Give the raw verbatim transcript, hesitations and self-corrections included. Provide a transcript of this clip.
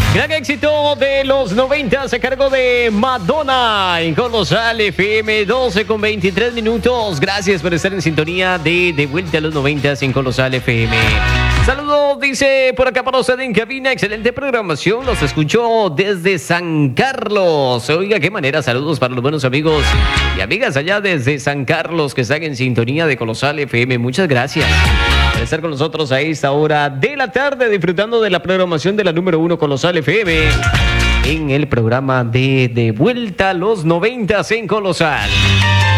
Gran éxito de los noventas a cargo de Madonna en Colosal F M, doce con veintitrés minutos. Gracias por estar en sintonía de De Vuelta a los noventas en Colosal F M. Saludos, dice por acá para usted en cabina. Excelente programación. Los escucho desde San Carlos. Oiga, qué manera. Saludos para los buenos amigos y amigas allá desde San Carlos que están en sintonía de Colosal F M. Muchas gracias por estar con nosotros a esta hora de la tarde, disfrutando de la programación de la número uno Colosal F M en el programa de De Vuelta a los noventas en Colosal.